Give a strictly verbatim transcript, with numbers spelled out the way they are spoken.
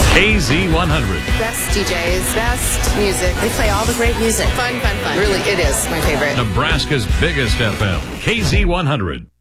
K Z one hundred. Best D Js, best music. They play all the great music. Fun, fun, fun. Really, it is my favorite. Nebraska's biggest F M. K Z one hundred.